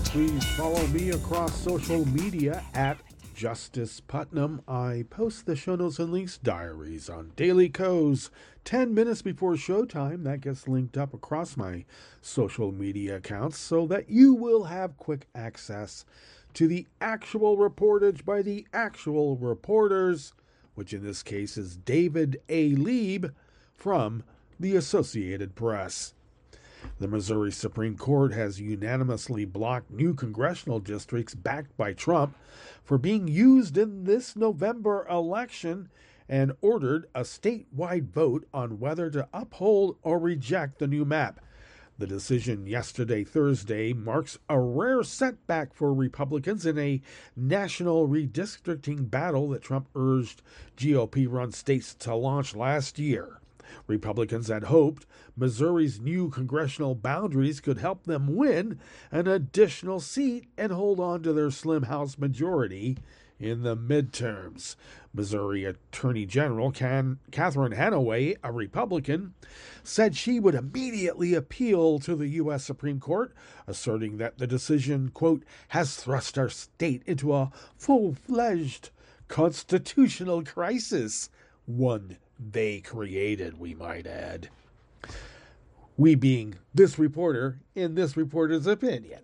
Please follow me across social media at Justice Putnam. I post the show notes and links diaries on Daily Co's 10 minutes before showtime. That gets linked up across my social media accounts so that you will have quick access to the actual reportage by the actual reporters, which in this case is David A. Lieb from the Associated Press. The Missouri Supreme Court has unanimously blocked new congressional districts backed by Trump for being used in this November election and ordered a statewide vote on whether to uphold or reject the new map. The decision yesterday, Thursday, marks a rare setback for Republicans in a national redistricting battle that Trump urged GOP-run states to launch last year. Republicans had hoped Missouri's new congressional boundaries could help them win an additional seat and hold on to their slim House majority in the midterms. Missouri Attorney General Catherine Hanaway, a Republican, said she would immediately appeal to the U.S. Supreme Court, asserting that the decision, quote, has thrust our state into a full-fledged constitutional crisis, one they created, we might add. We being this reporter, in this reporter's opinion.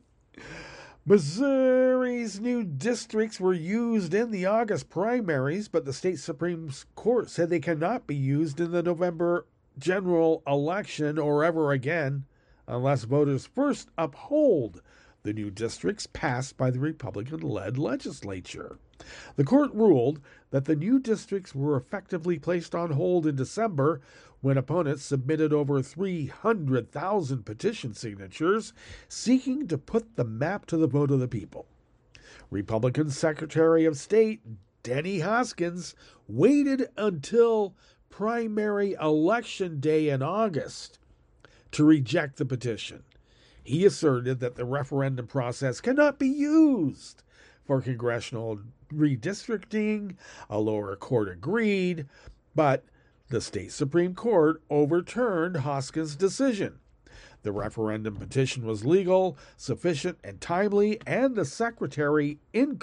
Missouri's new districts were used in the August primaries, but the state Supreme Court said they cannot be used in the November general election or ever again unless voters first uphold the new districts passed by the Republican-led legislature. The court ruled that the new districts were effectively placed on hold in December when opponents submitted over 300,000 petition signatures seeking to put the map to the vote of the people. Republican Secretary of State Denny Hoskins waited until primary election day in August to reject the petition. He asserted that the referendum process cannot be used for congressional redistricting. A lower court agreed, but the state Supreme Court overturned Hoskins' decision. The referendum petition was legal, sufficient, and timely, and the secretary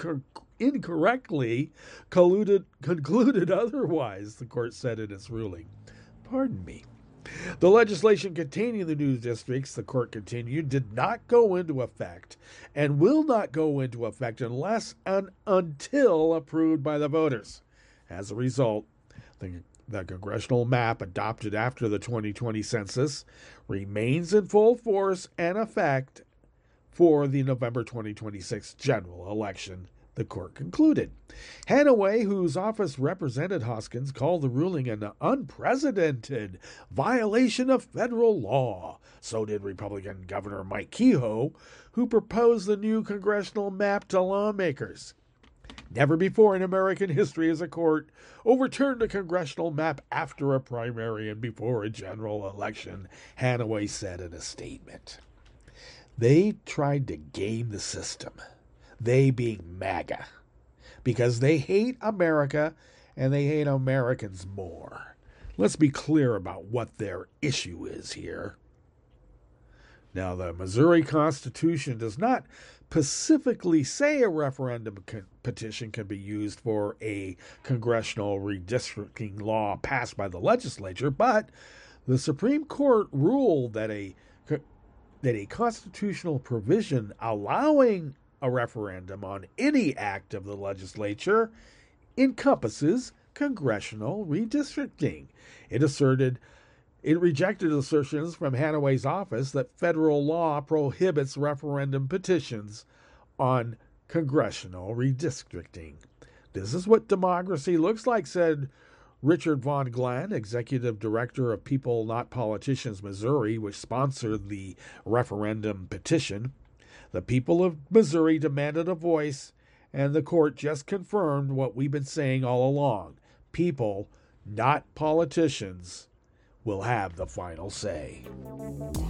incorrectly concluded otherwise, the court said in its ruling. Pardon me. The legislation containing the new districts, the court continued, did not go into effect and will not go into effect unless and until approved by the voters. As a result, the congressional map adopted after the 2020 census remains in full force and effect for the November 2026 general election, the court concluded. Hanaway, whose office represented Hoskins, called the ruling an unprecedented violation of federal law. So did Republican Governor Mike Kehoe, who proposed the new congressional map to lawmakers. Never before in American history has a court overturned a congressional map after a primary and before a general election, Hanaway said in a statement. They tried to game the system. They being MAGA, because they hate America and they hate Americans more. Let's be clear about what their issue is here. Now, the Missouri Constitution does not specifically say a referendum petition can be used for a congressional redistricting law passed by the legislature, but the Supreme Court ruled that a constitutional provision allowing a referendum on any act of the legislature encompasses congressional redistricting. It rejected assertions from Hanaway's office that federal law prohibits referendum petitions on congressional redistricting. This is what democracy looks like, said Richard Von Glenn, executive director of People Not Politicians Missouri, which sponsored the referendum petition. The people of Missouri demanded a voice, and the court just confirmed what we've been saying all along. People, not politicians, will have the final say.